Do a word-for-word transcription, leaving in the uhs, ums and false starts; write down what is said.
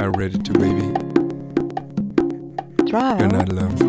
I'm ready to, baby. Try. You're not alone.